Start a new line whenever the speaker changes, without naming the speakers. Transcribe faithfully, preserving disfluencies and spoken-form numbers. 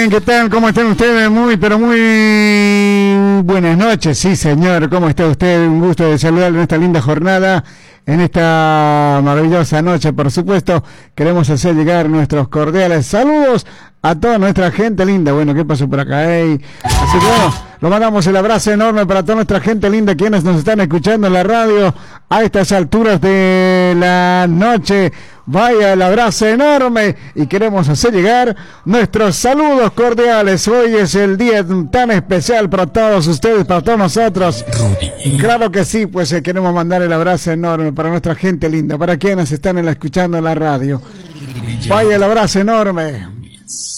bien, ¿qué tal? ¿Cómo están ustedes? Muy, pero muy buenas noches, sí señor, ¿cómo está usted? Un gusto de saludarle en esta linda jornada, en esta maravillosa noche, por supuesto. Queremos hacer llegar nuestros cordiales saludos a toda nuestra gente linda. Bueno, ¿qué pasó por acá? Hey. Así que bueno, lo mandamos el abrazo enorme para toda nuestra gente linda, quienes nos están escuchando en la radio a estas alturas de la noche. Vaya el abrazo enorme y queremos hacer llegar nuestros saludos cordiales. Hoy es el día tan especial para todos ustedes, para todos nosotros. Y claro que sí, pues eh, queremos mandar el abrazo enorme para nuestra gente linda, para quienes están en la, escuchando en la radio. Vaya el abrazo enorme.